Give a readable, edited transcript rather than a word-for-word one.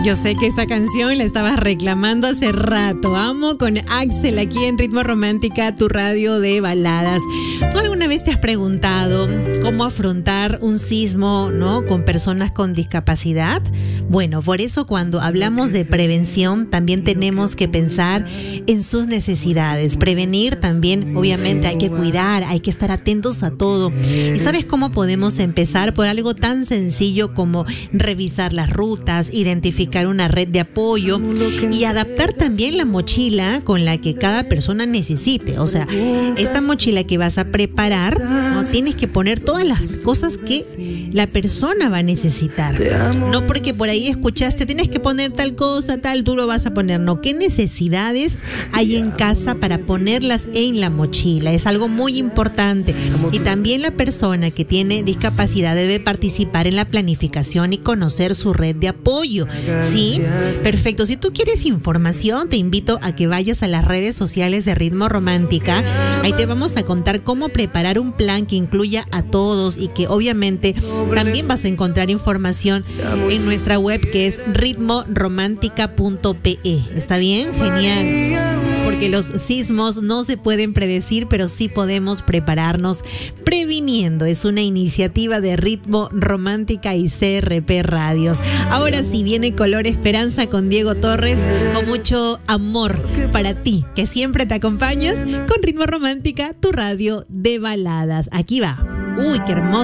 Yo sé que esta canción la estabas reclamando hace rato. Amo con Axel aquí en Ritmo Romántica, tu radio de baladas. ¿Tú alguna vez te has preguntado cómo afrontar un sismo, ¿no?, con personas con discapacidad? Bueno, por eso cuando hablamos de prevención también tenemos que pensar en sus necesidades. Prevenir también, obviamente, hay que cuidar, hay que estar atentos a todo. ¿Y sabes cómo podemos empezar? Por algo tan sencillo como revisar las rutas, identificar una red de apoyo y adaptar también la mochila con la que cada persona necesite. O sea, esta mochila que vas a preparar, ¿no?, tienes que poner todas las cosas que la persona va a necesitar. No porque por ahí escuchaste, tienes que poner tal cosa, tal, tú lo vas a poner. No, ¿qué necesidades hay en casa para ponerlas en la mochila? Es algo muy importante. Y también la persona que tiene discapacidad debe participar en la planificación y conocer su red de apoyo. ¿Sí? Perfecto. Si tú quieres información, te invito a que vayas a las redes sociales de Ritmo Romántica. Ahí te vamos a contar cómo preparar un plan que incluya a todos y que obviamente también vas a encontrar información en nuestra web, que es ritmoromántica.pe. ¿Está bien? Genial. Porque los sismos no se pueden predecir, pero sí podemos prepararnos previniendo. Es una iniciativa de Ritmo Romántica y CRP Radios. Ahora sí viene Color Esperanza con Diego Torres, con mucho amor para ti, que siempre te acompañas con Ritmo Romántica, tu radio de baladas. Aquí va. Uy, qué hermoso.